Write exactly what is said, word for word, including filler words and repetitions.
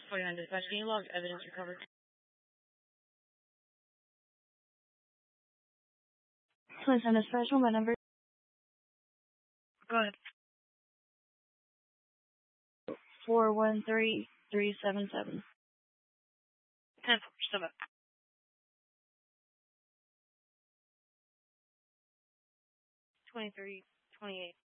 forty-nine dispatch, can you log evidence recovered? twenty-seven dispatch, my number. Go ahead. four one three, three seven seven. ten four, step up. twenty-three, twenty-eight.